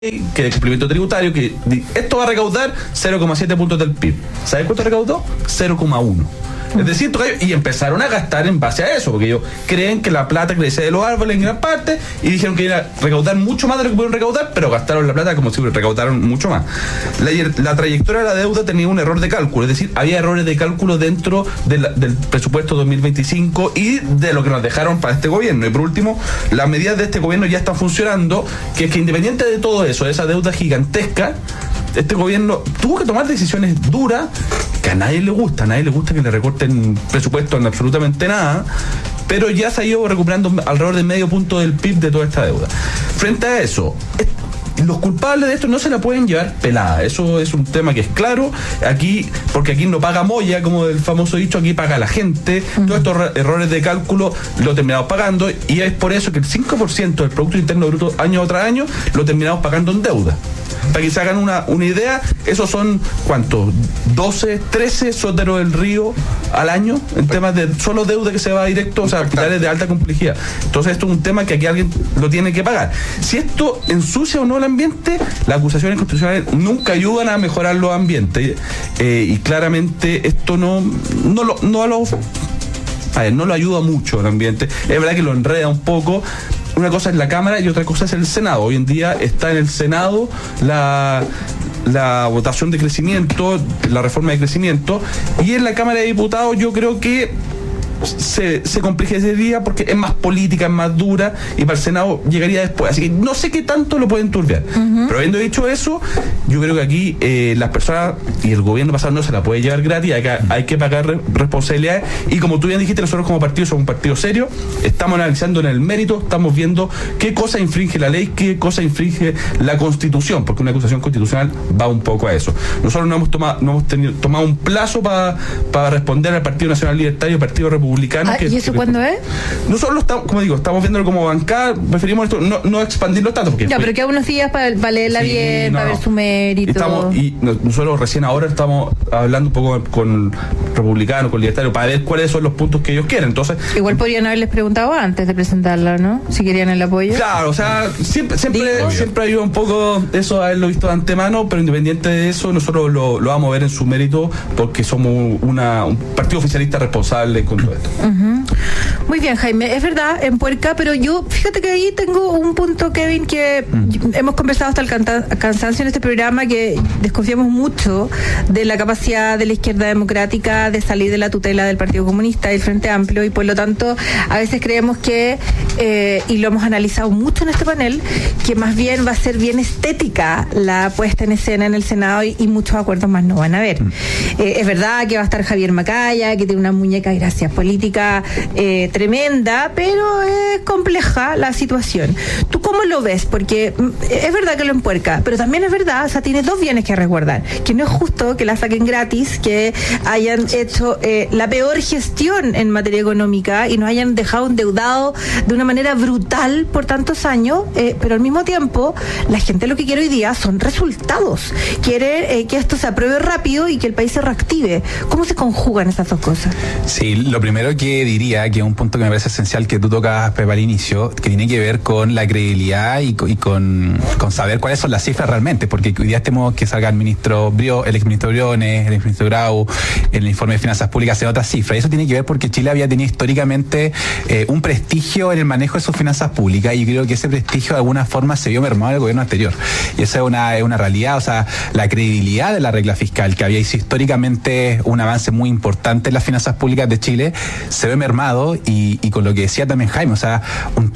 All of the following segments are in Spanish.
que de cumplimiento tributario, que esto va a recaudar 0,7 puntos del PIB. ¿Sabes cuánto recaudó? 0,1. Es decir, y empezaron a gastar en base a eso, porque ellos creen que la plata crece de los árboles en gran parte, y dijeron que iban a recaudar mucho más de lo que pudieron recaudar, pero gastaron la plata como si recaudaron mucho más. La trayectoria de la deuda tenía un error de cálculo, es decir, había errores de cálculo dentro del presupuesto 2025 y de lo que nos dejaron para este gobierno. Y por último, las medidas de este gobierno ya están funcionando, que es que independiente de todo eso, de esa deuda gigantesca, este gobierno tuvo que tomar decisiones duras que a nadie le gusta que le recorten presupuesto en absolutamente nada, pero ya se ha ido recuperando alrededor de medio punto del PIB de toda esta deuda. Frente a eso, los culpables de esto no se la pueden llevar pelada, eso es un tema que es claro aquí, porque aquí no paga Moya, como el famoso dicho, aquí paga la gente. Todos estos errores de cálculo lo terminamos pagando, y es por eso que el 5% del Producto Interno Bruto año tras año lo terminamos pagando en deuda. Para que se hagan una idea, esos son, ¿cuántos? 12, 13 Sotero del Río al año, en temas de solo deuda que se va directo, o sea, capitales de alta complejidad. Entonces esto es un tema que aquí alguien lo tiene que pagar. Si esto ensucia o no el ambiente, las acusaciones constitucionales nunca ayudan a mejorar los ambientes, y claramente esto no lo ayuda mucho al ambiente. Es verdad que lo enreda un poco. Una cosa es la Cámara y otra cosa es el Senado. Hoy en día está en el Senado la votación de crecimiento, la reforma de crecimiento, y en la Cámara de Diputados yo creo que se complejizaría porque es más política, es más dura, y para el Senado llegaría después. Así que no sé qué tanto lo pueden turbiar. Pero habiendo dicho eso, yo creo que aquí las personas y el gobierno pasado no se la puede llevar gratis, hay que pagar responsabilidades, y como tú bien dijiste, nosotros como partido somos un partido serio, estamos analizando en el mérito, estamos viendo qué cosa infringe la ley, qué cosa infringe la Constitución, porque una acusación constitucional va un poco a eso. Nosotros no hemos tomado un plazo para responder al Partido Nacional Libertario, Partido Republicano. ¿Y eso cuándo es? Nosotros estamos, como digo, estamos viéndolo como bancada, preferimos esto, no expandirlo tanto. Porque pero queda unos días para leerla bien, para ver su mérito. Y nosotros recién ahora estamos hablando un poco con republicanos, con libertarios, para ver cuáles son los puntos que ellos quieren. Entonces, igual podrían haberles preguntado antes de presentarla, ¿no? Si querían el apoyo. Claro, o sea, siempre ayuda un poco eso, haberlo visto de antemano, pero independiente de eso, nosotros lo vamos a ver en su mérito, porque somos un partido oficialista responsable con todo esto. Muy bien, Jaime, es verdad, en Puerca, pero yo, fíjate que ahí tengo un punto, Kevin, que hemos conversado hasta el cansancio en este programa, que desconfiamos mucho de la capacidad de la izquierda democrática de salir de la tutela del Partido Comunista y el Frente Amplio, y por lo tanto a veces creemos que, y lo hemos analizado mucho en este panel, que más bien va a ser bien estética la puesta en escena en el Senado, y muchos acuerdos más no van a haber. Es verdad que va a estar Javier Macaya, que tiene una muñeca, gracias, política tremenda, pero es compleja la situación. ¿Tú cómo lo ves? Porque es verdad que lo empuerca, pero también es verdad, o sea, tiene dos bienes que resguardar, que no es justo que la saquen gratis, que hayan hecho la peor gestión en materia económica y nos hayan dejado endeudados de una manera brutal por tantos años, pero al mismo tiempo la gente lo que quiere hoy día son resultados, quiere que esto se apruebe rápido y que el país se reactive. ¿Cómo se conjugan esas dos cosas? Sí, lo primero que diría, que es un punto que me parece esencial que tú tocas, Pepe, al inicio, que tiene que ver con la credibilidad y con saber cuáles son las cifras realmente, porque hoy día tenemos que salga el exministro Briones, el exministro Grau, en el informe de finanzas públicas en otras cifras, y eso tiene que ver porque Chile había tenido históricamente un prestigio en el manejo de sus finanzas públicas, y creo que ese prestigio de alguna forma se vio mermado en el gobierno anterior, y esa es una realidad. O sea, la credibilidad de la regla fiscal, que había sido históricamente un avance muy importante en las finanzas públicas de Chile, se ve mermado, y con lo que decía también Jaime, o sea, un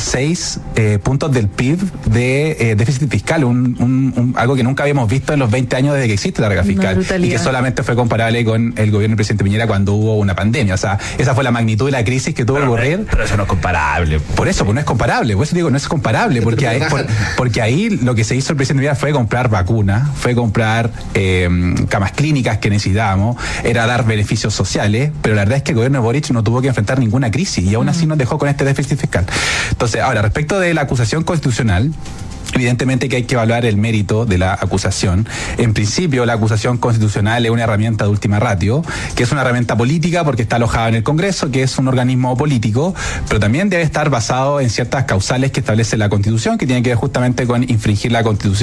3,6 puntos del PIB de déficit fiscal, algo que nunca habíamos visto en los 20 años desde que existe la regla fiscal, y que solamente fue comparable con el gobierno del presidente Piñera cuando hubo una pandemia. O sea, esa fue la magnitud de la crisis que tuvo que ocurrir. Pero eso no es comparable. Por eso, pues no es comparable, por eso digo, no es comparable, porque ahí lo que se hizo el presidente Piñera fue comprar vacunas, fue comprar camas clínicas que necesitábamos, era dar beneficios sociales, pero la verdad es que el gobierno de Boric no tuvo que enfrentar ninguna crisis, y aún así nos dejó con este déficit fiscal. Entonces, ahora, respecto de la acusación constitucional, Evidentemente que hay que evaluar el mérito de la acusación. En principio, la acusación constitucional es una herramienta de última ratio, que es una herramienta política porque está alojada en el Congreso, que es un organismo político, pero también debe estar basado en ciertas causales que establece la Constitución, que tienen que ver justamente con infringir la Constitución